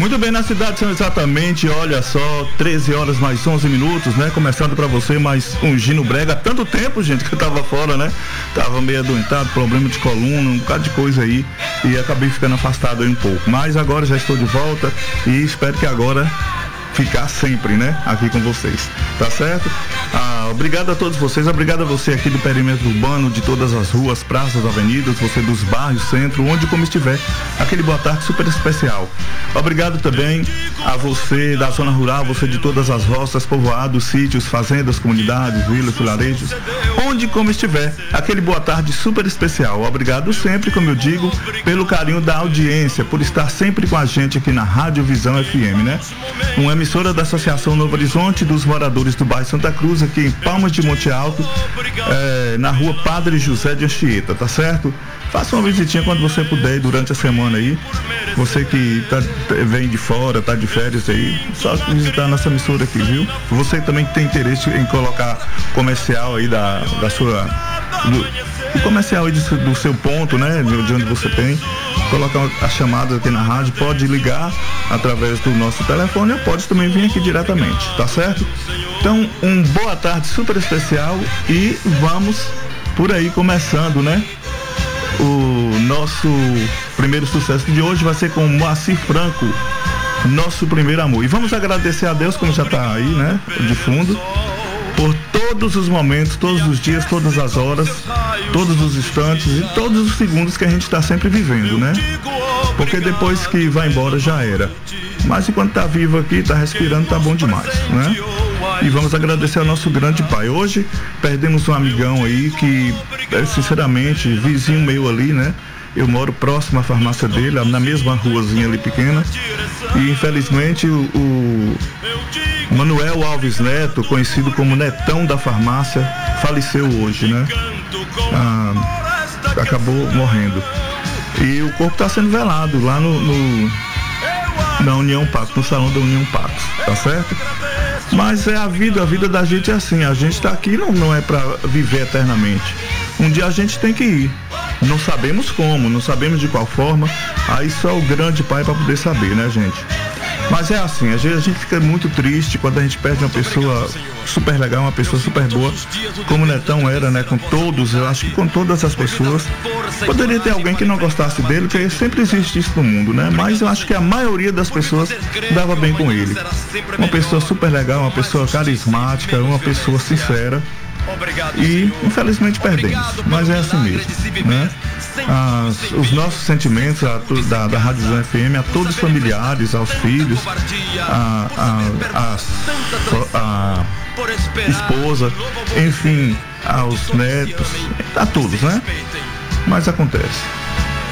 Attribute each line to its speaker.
Speaker 1: Muito bem, na cidade são exatamente, olha só, 13 horas mais 11 minutos, né? Começando pra você mais um Gino Brega. Há tanto tempo, gente, que eu tava fora, né? Tava meio adoentado, problema de coluna, um bocado de coisa aí. E acabei ficando afastado aí um pouco. Mas agora já estou de volta e espero que agora ficar sempre, né? Aqui com vocês, tá certo? Obrigado a todos vocês, obrigado a você aqui do perímetro urbano, de todas as ruas, praças, avenidas, você dos bairros, centro, onde como estiver, aquele boa tarde super especial. Obrigado também a você da zona rural, você de todas as roças, povoados, sítios, fazendas, comunidades, vilas, vilarejos, onde como estiver, aquele boa tarde super especial. Obrigado sempre, como eu digo, pelo carinho da audiência, por estar sempre com a gente aqui na Rádio Visão FM, né? Uma emissora da Associação Novo Horizonte dos moradores do bairro Santa Cruz, aqui em Palmas de Monte Alto, na rua Padre José de Anchieta, tá certo? Faça uma visitinha quando você puder durante a semana aí. Você que vem de fora, tá de férias aí, só visitar a nossa emissora aqui, viu? Você também que tem interesse em colocar comercial aí o comercial aí do seu ponto, né? De onde você tem, colocar a chamada aqui na rádio, pode ligar através do nosso telefone ou pode também vir aqui diretamente, tá certo? Então, boa tarde super especial e vamos por aí começando, né? O nosso primeiro sucesso de hoje vai ser com Moacir Franco, Nosso Primeiro Amor. E vamos agradecer a Deus, como já tá aí, né? De fundo, por todos os momentos, todos os dias, todas as horas, todos os instantes e todos os segundos que a gente está sempre vivendo, né? Porque depois que vai embora já era. Mas enquanto tá vivo aqui, tá respirando, tá bom demais, né? E vamos agradecer ao nosso grande pai. Hoje perdemos um amigão aí que, sinceramente, vizinho meu ali, né? Eu moro próximo à farmácia dele, na mesma ruazinha ali pequena. E infelizmente o Manuel Alves Neto, conhecido como Netão da farmácia, faleceu hoje, né? Acabou morrendo. E o corpo está sendo velado lá na União Pax, no salão da União Pax, tá certo? Mas é a vida da gente é assim, a gente está aqui não é para viver eternamente. Um dia a gente tem que ir. Não sabemos como, não sabemos de qual forma, aí só o grande pai para poder saber, né, gente? Mas é assim, às vezes a gente fica muito triste quando a gente perde uma pessoa super legal, uma pessoa super boa, como o Netão era, né? Com todos, eu acho que com todas as pessoas. Poderia ter alguém que não gostasse dele, porque sempre existe isso no mundo, né? Mas eu acho que a maioria das pessoas dava bem com ele. Uma pessoa super legal, uma pessoa carismática, uma pessoa sincera. E infelizmente perdemos, mas é assim mesmo, né? Os nossos sentimentos da Rádio Visão FM a todos os familiares, aos filhos, a esposa, enfim, aos netos, a todos, né? Mas acontece.